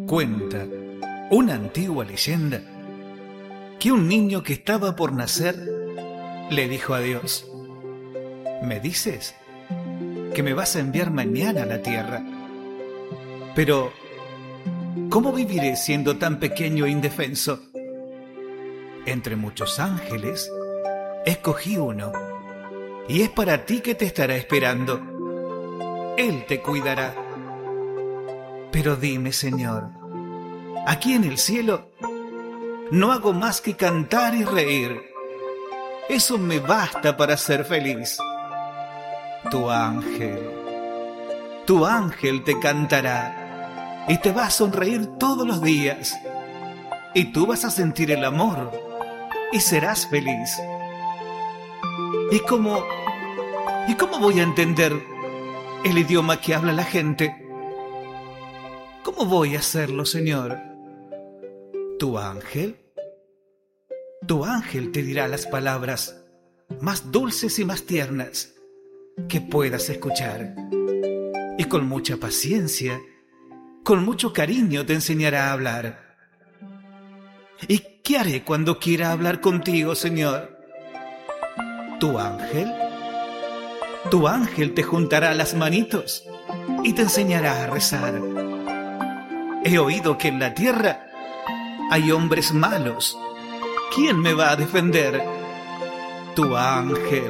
Cuenta una antigua leyenda que un niño que estaba por nacer le dijo a Dios: ¿me dices que me vas a enviar mañana a la tierra? Pero, ¿cómo viviré siendo tan pequeño e indefenso? Entre muchos ángeles, escogí uno, y es para ti que te estará esperando. Él te cuidará. Pero dime, Señor, aquí en el cielo no hago más que cantar y reír. Eso me basta para ser feliz. Tu ángel te cantará y te va a sonreír todos los días. Y tú vas a sentir el amor y serás feliz. ¿Y cómo voy a entender el idioma que habla la gente? ¿Cómo voy a hacerlo, Señor? Tu ángel te dirá las palabras más dulces y más tiernas que puedas escuchar. Y con mucha paciencia, con mucho cariño te enseñará a hablar. ¿Y qué haré cuando quiera hablar contigo, Señor? Tu ángel te juntará las manitos y te enseñará a rezar. He oído que en la tierra hay hombres malos. ¿Quién me va a defender? Tu ángel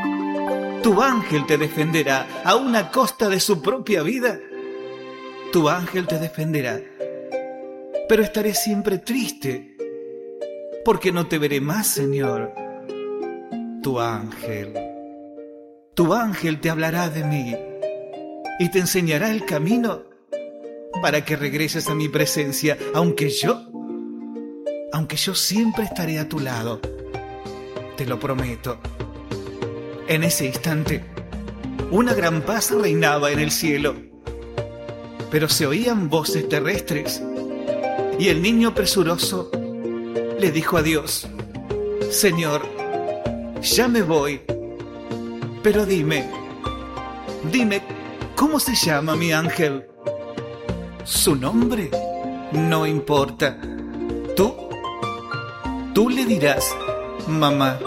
te defenderá aún a costa de su propia vida. Tu ángel te defenderá. Pero estaré siempre triste porque no te veré más, Señor. Tu ángel te hablará de mí y te enseñará el camino para que regreses a mi presencia, aunque yo siempre estaré a tu lado. Te lo prometo. En ese instante, una gran paz reinaba en el cielo, pero se oían voces terrestres, y el niño presuroso le dijo a Dios: Señor, ya me voy, pero dime, ¿cómo se llama mi ángel? Su nombre no importa. Tú le dirás: mamá.